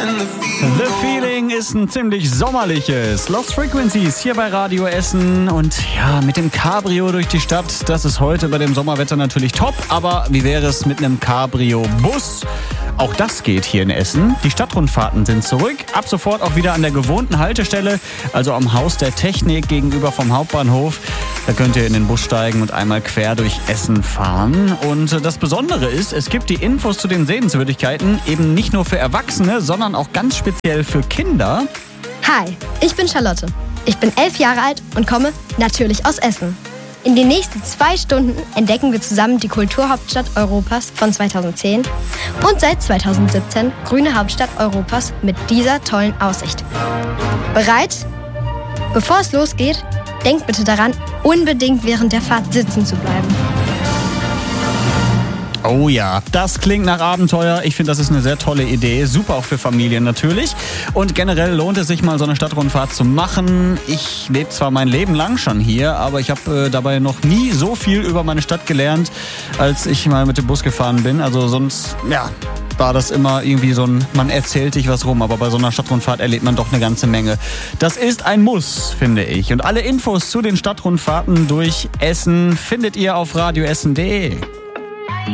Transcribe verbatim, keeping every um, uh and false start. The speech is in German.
The Feeling ist ein ziemlich sommerliches Lost Frequencies hier bei Radio Essen. Und ja, mit dem Cabrio durch die Stadt, das ist heute bei dem Sommerwetter natürlich top. Aber wie wäre es mit einem Cabrio-Bus? Auch das geht hier in Essen. Die Stadtrundfahrten sind zurück. Ab sofort auch wieder an der gewohnten Haltestelle, also am Haus der Technik gegenüber vom Hauptbahnhof. Da könnt ihr in den Bus steigen und einmal quer durch Essen fahren. Und das Besondere ist, es gibt die Infos zu den Sehenswürdigkeiten eben nicht nur für Erwachsene, sondern auch ganz speziell für Kinder. Hi, ich bin Charlotte. Ich bin elf Jahre alt und komme natürlich aus Essen. In den nächsten zwei Stunden entdecken wir zusammen die Kulturhauptstadt Europas von zweitausendzehn und seit zweitausendsiebzehn grüne Hauptstadt Europas mit dieser tollen Aussicht. Bereit? Bevor es losgeht, denkt bitte daran, unbedingt während der Fahrt sitzen zu bleiben. Oh ja, das klingt nach Abenteuer. Ich finde, das ist eine sehr tolle Idee. Super auch für Familien natürlich. Und generell lohnt es sich mal, so eine Stadtrundfahrt zu machen. Ich lebe zwar mein Leben lang schon hier, aber ich habe äh, dabei noch nie so viel über meine Stadt gelernt, als ich mal mit dem Bus gefahren bin. Also sonst, ja, war das immer irgendwie so ein, man erzählt sich was rum, aber bei so einer Stadtrundfahrt erlebt man doch eine ganze Menge. Das ist ein Muss, finde ich. Und alle Infos zu den Stadtrundfahrten durch Essen findet ihr auf radioessen punkt de.